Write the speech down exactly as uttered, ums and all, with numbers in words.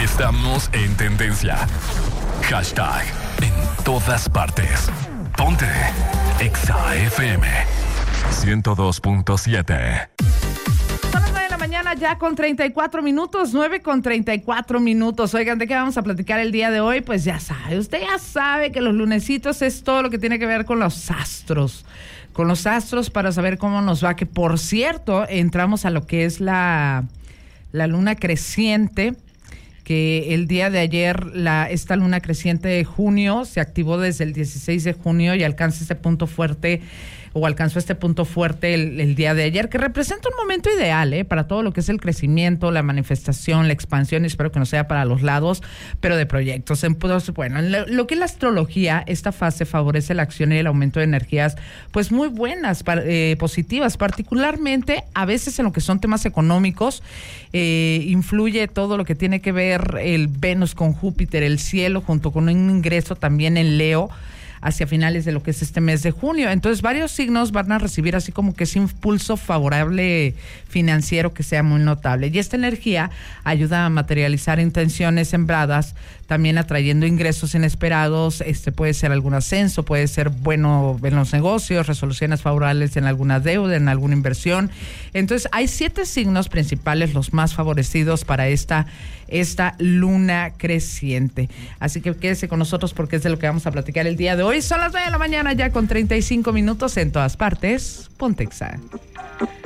Estamos en tendencia. Hashtag en todas partes. Ponte Exa F M ciento dos punto siete. Son las nueve de la mañana ya con treinta y cuatro minutos, nueve con treinta y cuatro minutos. Oigan, ¿de qué vamos a platicar el día de hoy? Pues ya sabe, usted ya sabe que los lunesitos es todo lo que tiene que ver con los astros. Con los astros para saber cómo nos va. Que por cierto, entramos a lo que es la, la luna creciente. Que el día de ayer la, esta luna creciente de junio se activó desde el dieciséis de junio y alcanza este punto fuerte o alcanzó este punto fuerte el, el día de ayer, que representa un momento ideal ¿eh? para todo lo que es el crecimiento, la manifestación, la expansión, y espero que no sea para los lados, pero de proyectos. Entonces, bueno, en lo, lo que es la astrología, esta fase favorece la acción y el aumento de energías, pues muy buenas, eh, positivas, particularmente a veces en lo que son temas económicos, eh, influye todo lo que tiene que ver el Venus con Júpiter, el cielo, junto con un ingreso también en Leo, hacia finales de lo que es este mes de junio. Entonces varios signos van a recibir así como que ese impulso favorable financiero que sea muy notable, y esta energía ayuda a materializar intenciones sembradas, también atrayendo ingresos inesperados. Este puede ser algún ascenso, puede ser bueno en los negocios, resoluciones favorables en alguna deuda, en alguna inversión. Entonces hay siete signos principales, los más favorecidos para esta esta luna creciente. Así que quédese con nosotros porque es de lo que vamos a platicar el día de hoy. Son las nueve de la mañana ya con treinta y cinco minutos en todas partes. Ponte Exa.